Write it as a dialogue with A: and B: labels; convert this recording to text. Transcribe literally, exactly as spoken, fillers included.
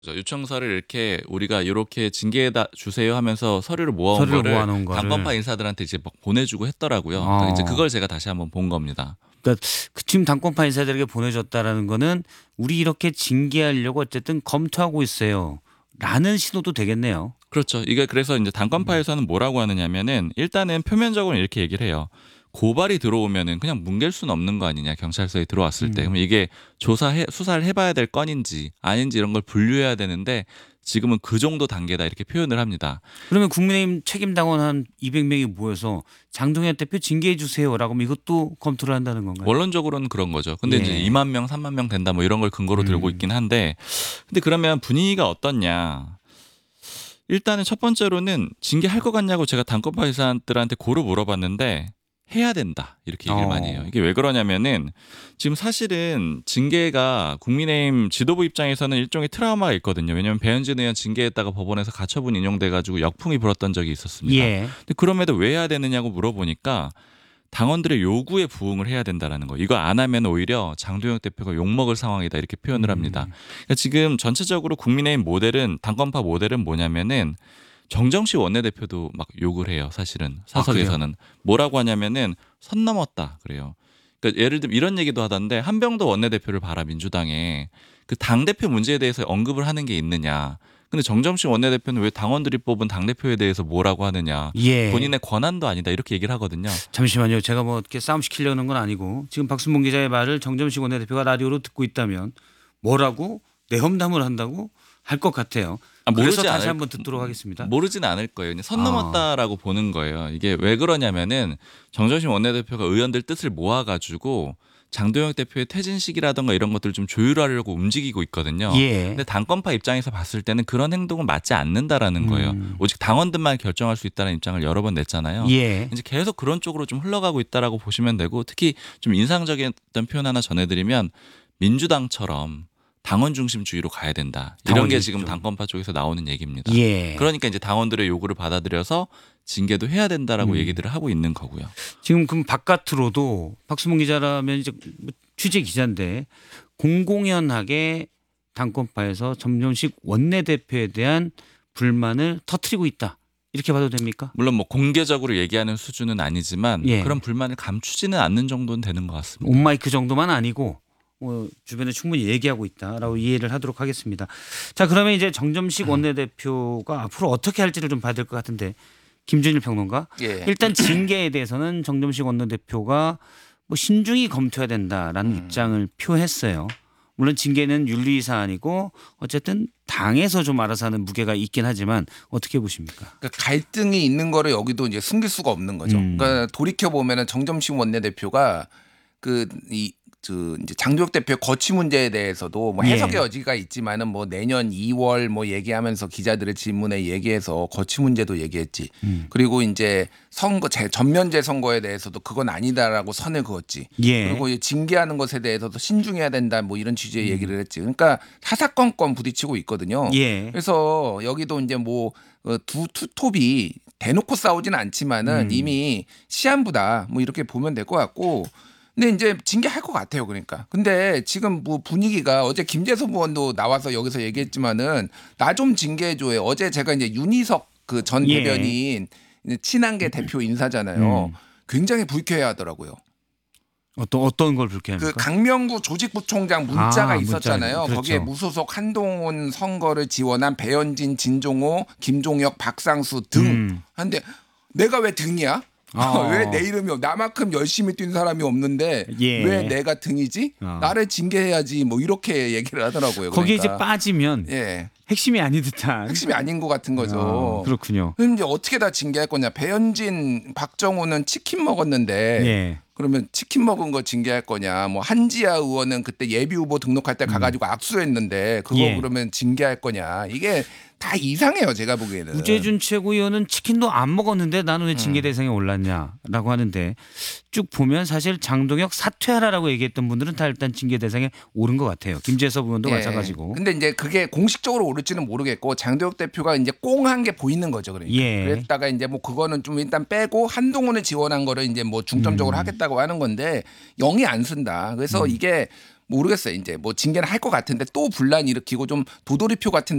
A: 그죠. 요청서를 이렇게 우리가 요렇게 징계해다 주세요 하면서 서류를 모아온
B: 서류를
A: 거를
B: 모아놓은 거를.
A: 당권파 인사들한테 이제 막 보내주고 했더라고요. 그러니까 이제
B: 어.
A: 그걸 제가 다시 한번 본 겁니다.
B: 그러니까 그 지금 당권파 인사들에게 보내줬다라는 거는 우리 이렇게 징계하려고 어쨌든 검토하고 있어요.라는 신호도 되겠네요.
A: 그렇죠. 이게 그래서 이제 당권파에서는 뭐라고 하느냐면은 일단은 표면적으로 이렇게 얘기를 해요. 고발이 들어오면은 그냥 뭉갤 수는 없는 거 아니냐, 경찰서에 들어왔을 때.
B: 음.
A: 그럼 이게 조사해 수사를 해봐야 될 건인지 아닌지 이런 걸 분류해야 되는데 지금은 그 정도 단계다 이렇게 표현을 합니다.
B: 그러면 국민의힘 책임당원 한 이백 명이 모여서 장동현 대표 징계해 주세요라고 하면 이것도 검토를 한다는 건가요?
A: 원론적으로는 그런 거죠. 근데
B: 예.
A: 이제 이만 명, 삼만 명 된다 뭐 이런 걸 근거로 들고
B: 음.
A: 있긴 한데 근데 그러면 분위기가 어떻냐? 일단은 첫 번째로는 징계할 것 같냐고 제가 당권파 인사들한테 고루 물어봤는데 해야 된다 이렇게 얘기를
B: 어.
A: 많이 해요. 이게 왜 그러냐면은 지금 사실은 징계가 국민의힘 지도부 입장에서는 일종의 트라우마가 있거든요. 왜냐하면 배현진 의원 징계했다가 법원에서 가처분 인용돼가지고 역풍이 불었던 적이 있었습니다.
B: 예.
A: 근데 그럼에도 왜 해야 되느냐고 물어보니까 당원들의 요구에 부응을 해야 된다라는 거. 이거 안 하면 오히려 장도영 대표가 욕먹을 상황이다 이렇게 표현을 합니다. 그러니까 지금 전체적으로 국민의힘 모델은 당권파 모델은 뭐냐면은 정정식 원내대표도 막 욕을 해요. 사실은 사석에서는 뭐라고 하냐면은 선 넘었다 그래요. 그러니까 예를 들면 이런 얘기도 하던데 한병도 원내대표를 봐라 민주당에 그 당 대표 문제에 대해서 언급을 하는 게 있느냐. 근데 정정식 원내대표는 왜 당원들이 뽑은 당대표에 대해서 뭐라고 하느냐.
B: 예.
A: 본인의 권한도 아니다 이렇게 얘기를 하거든요.
B: 잠시만요. 제가 뭐 이렇게 싸움 시키려는 건 아니고 지금 박순봉 기자의 말을 정점식 원내대표가 라디오로 듣고 있다면 뭐라고 내험담을 한다고 할 것 같아요.
A: 아,
B: 그래서
A: 모르지
B: 다시
A: 않을-
B: 한번 듣도록 하겠습니다.
A: 모르진 않을 거예요. 그냥 선
B: 아.
A: 넘었다라고 보는 거예요. 이게 왜 그러냐면은 정정식 원내대표가 의원들 뜻을 모아가지고 장도영 대표의 퇴진식이라든가 이런 것들을 좀 조율하려고 움직이고 있거든요.
B: 예.
A: 근데 당권파 입장에서 봤을 때는 그런 행동은 맞지 않는다라는 거예요.
B: 음.
A: 오직 당원들만 결정할 수 있다는 입장을 여러 번 냈잖아요.
B: 예.
A: 이제 계속 그런 쪽으로 좀 흘러가고 있다라고 보시면 되고 특히 좀 인상적이었던 표현 하나 전해드리면 민주당처럼 당원 중심주의로 가야 된다. 이런
B: 당원
A: 게
B: 중심주의.
A: 지금 당권파 쪽에서 나오는 얘기입니다.
B: 예.
A: 그러니까 이제 당원들의 요구를 받아들여서 징계도 해야 된다라고
B: 음.
A: 얘기들을 하고 있는 거고요.
B: 지금 그럼 바깥으로도 박수봉 기자라면 이제 뭐 취재 기자인데 공공연하게 당권파에서 정점식 원내대표에 대한 불만을 터뜨리고 있다. 이렇게 봐도 됩니까?
A: 물론 뭐 공개적으로 얘기하는 수준은 아니지만
B: 예.
A: 그런 불만을 감추지는 않는 정도는 되는 것 같습니다.
B: 온마이크 정도만 아니고 어, 주변에 충분히 얘기하고 있다라고 이해를 하도록 하겠습니다. 자, 그러면 이제 정점식 원내대표가 앞으로 어떻게 할지를 좀 봐야 될 것 같은데 김준일 평론가
C: 예.
B: 일단 징계에 대해서는 정점식 원내대표가 뭐 신중히 검토해야 된다라는
C: 음.
B: 입장을 표했어요. 물론 징계는 윤리 사안이고 어쨌든 당에서 좀 알아서 하는 무게가 있긴 하지만 어떻게 보십니까?
C: 그러니까 갈등이 있는 거를 여기도 이제 숨길 수가 없는 거죠.
B: 음.
C: 그러니까 돌이켜 보면은 정점식 원내대표가 그 이 그 이제 장도영 대표의 거취 문제에 대해서도 뭐 해석의
B: 예.
C: 여지가 있지만은 뭐 내년 이월 뭐 얘기하면서 기자들의 질문에 얘기해서 거취 문제도 얘기했지.
B: 음.
C: 그리고 이제 선거 재 전면제 선거에 대해서도 그건 아니다라고 선을 그었지.
B: 예.
C: 그리고 이제 징계하는 것에 대해서도 신중해야 된다 뭐 이런 취지의
B: 음.
C: 얘기를 했지. 그러니까 사사건건 부딪히고 있거든요.
B: 예.
C: 그래서 여기도 이제 뭐 두 투톱이 대놓고 싸우지는 않지만은
B: 음.
C: 이미 시한부다 뭐 이렇게 보면 될 것 같고. 근데 이제 징계할 것 같아요. 그러니까. 근데 지금 뭐 분위기가 어제 김재섭 의원도 나와서 여기서 얘기했지만은 나 좀 징계해줘요. 어제 제가 이제 윤희석 그 전
B: 예.
C: 대변인 친한계 대표 인사잖아요.
B: 음.
C: 굉장히 불쾌해하더라고요.
B: 어떤 어떤 걸 그렇게
C: 그
B: 합니까?
C: 강명구 조직부총장 문자가
B: 아,
C: 있었잖아요.
B: 문자. 그렇죠.
C: 거기에 무소속 한동훈 선거를 지원한 배현진, 진종호, 김종혁, 박상수 등.
B: 음.
C: 한데 내가 왜 등이야?
B: 아.
C: 왜 내 이름이 없- 나만큼 열심히 뛴 사람이 없는데
B: 예.
C: 왜 내가 등이지?
B: 아.
C: 나를 징계해야지 뭐 이렇게 얘기를 하더라고요.
B: 거기에
C: 그러니까.
B: 이제 빠지면
C: 예.
B: 핵심이 아닌 듯한.
C: 핵심이 아닌 것 같은 거죠.
B: 아, 그렇군요.
C: 그럼 이제 어떻게 다 징계할 거냐? 배현진, 박정우는 치킨 먹었는데
B: 예.
C: 그러면 치킨 먹은 거 징계할 거냐? 뭐 한지아 의원은 그때 예비 후보 등록할 때 가가지고 악수했는데 그거
B: 음. 예.
C: 그러면 징계할 거냐? 이게 다 이상해요. 제가 보기에는.
B: 우재준 최고위원은 치킨도 안 먹었는데 나는 왜
C: 음.
B: 징계 대상에 올랐냐라고 하는데 쭉 보면 사실 장동혁 사퇴하라라고 얘기했던 분들은 다 일단 징계 대상에 오른 것 같아요. 김재섭 의원도
C: 예.
B: 마찬가지고.
C: 근데 이제 그게 공식적으로 오를지는 모르겠고 장도혁 대표가 이제 꽁한 게 보이는 거죠. 그러니까.
B: 예.
C: 그랬다가 이제 뭐 그거는 좀 일단 빼고 한동훈을 지원한 거를 이제 뭐 중점적으로
B: 음.
C: 하겠다고 하는 건데 영이 안 쓴다. 그래서 이게 모르겠어요. 이제 뭐 징계는 할 것 같은데 또 분란 일으키고 좀 도돌이표 같은